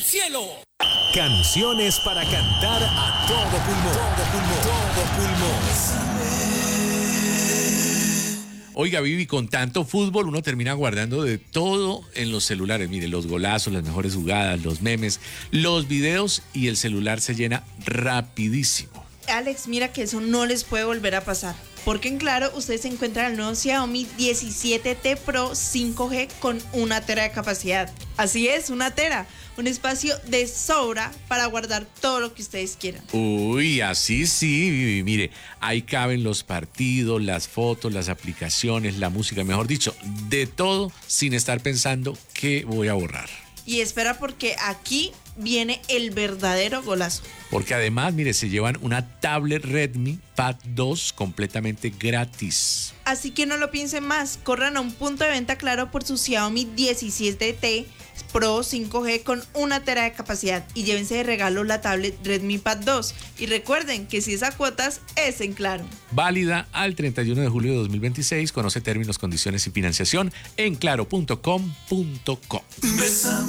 cielo. Canciones para cantar a todo pulmón. Todo pulmón. Oiga, Vivi, con tanto fútbol uno termina guardando de todo en los celulares. Mire, los golazos, las mejores jugadas, los memes, los videos y el celular se llena rapidísimo. Alex, mira que eso no les puede volver a pasar. Porque en Claro, ustedes encuentran el nuevo Xiaomi 17T Pro 5G con 1 tera de capacidad. Así es, 1 tera. Un espacio de sobra para guardar todo lo que ustedes quieran. Uy, así sí, Vivi. Mire, ahí caben los partidos, las fotos, las aplicaciones, la música, mejor dicho, de todo sin estar pensando qué voy a borrar. Y espera porque aquí viene el verdadero golazo. Porque además, mire, se llevan una tablet Redmi Pad 2 completamente gratis. Así que no lo piensen más, corran a un punto de venta Claro por su Xiaomi 17T Pro 5G con 1 tera de capacidad y llévense de regalo la tablet Redmi Pad 2. Y recuerden que si es a cuotas, es en Claro. Válida al 31 de julio de 2026. Conoce términos, condiciones y financiación en claro.com.co. Bésame.